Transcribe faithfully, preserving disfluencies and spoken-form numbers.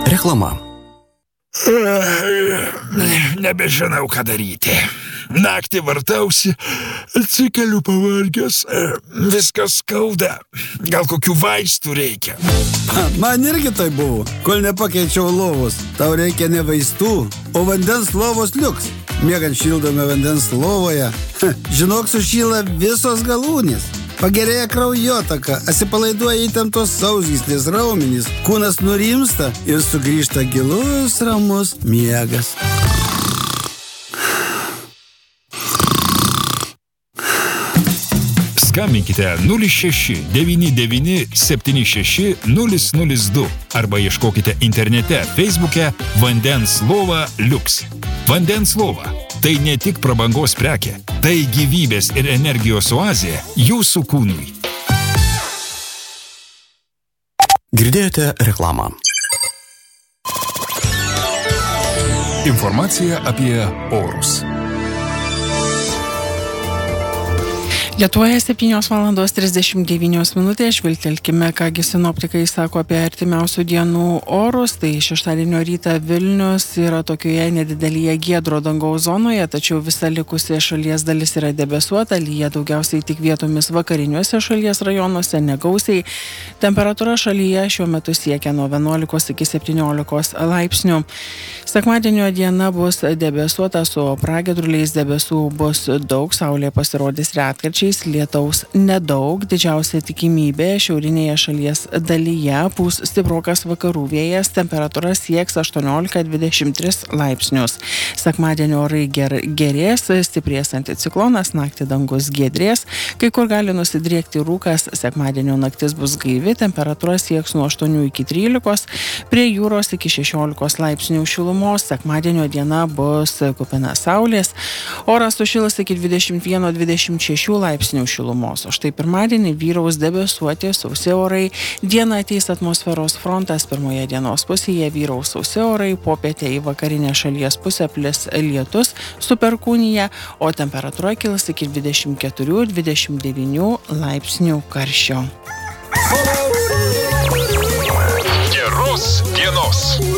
reklama. Nebežinau, ką daryti. Naktį vartausi, atsikeliu pavargęs, viskas skauda. Gal kokių vaistų reikia? Man irgi tai buvo, kol nepakeičiau lovos. Tau reikia ne vaistų, o vandens lovos liuks. Miegant šildome vandens lovoje, žinok, sušyla visos galūnės. Pagerėja kraujotaka, atsipalaiduoja įtemptos sausgyslės raumenys, kūnas nurimsta ir sugrįžta gilus, ramus miegas. Skambinkite nulis šeši devyni devyni septyni šeši nulis nulis du arba ieškokite internete Facebook'e Vandens lova Liuks. Vandens lova – tai ne tik prabangos prekė, tai gyvybės ir energijos oazė jūsų kūnui. Girdėjote reklamą. Informacija apie orus. Lietuvoje septynios valandos trisdešimt devynios minutės. Žvilgtelkime, kągi sinoptikai sako apie artimiausių dienų orus. Tai šeštadienio rytą Vilnius yra tokioje nedidelėje giedro dangaus zonoje, tačiau visa likusi šalies dalis yra debesuota, lyja daugiausiai tik vietomis vakariniuose šalies rajonuose, negausiai. Temperatūra šalyje šiuo metu siekia nuo vienuolikos iki septyniolikos laipsnių. Sekmadienio diena bus debesuota, su pragiedruliais, debesų bus daug, saulė pasirodys retkarčiais. Lietaus nedaug, didžiausia tikimybė šiaurinėje šalies dalyje pūs stiprokas vakarų vėjas, temperatūra sieks aštuoniolika dvidešimt tris laipsnius. Sekmadienio orai ger, gerės, stiprės anticiklonas, naktį dangus giedrės, kai kur gali nusidriekti rūkas, sekmadienio naktis bus gaivi, temperatūra sieks nuo aštuonių iki trylikos, prie jūros iki šešiolikos laipsnių šilumos, sekmadienio diena bus kupina saulės, oras sušils iki dvidešimt vieno dvidešimt šešių laipsnių šilumos. O štai pirmadienį vyraus debesuoti, sausi orai, dieną ateis atmosferos frontas, pirmoje dienos pusėje vyraus sausi orai, popietę į vakarinę šalies pusę plis lietus su perkūnija, o temperatūra kils iki dvidešimt keturių dvidešimt devynių laipsnių karščio. Geros dienos.